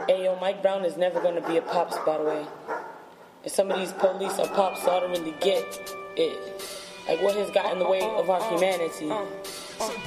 Ayo, Mike Brown is never gonna be a pops, by the way. If some of these police are pops, so I don't really get it. Like, what has got in the way of our humanity?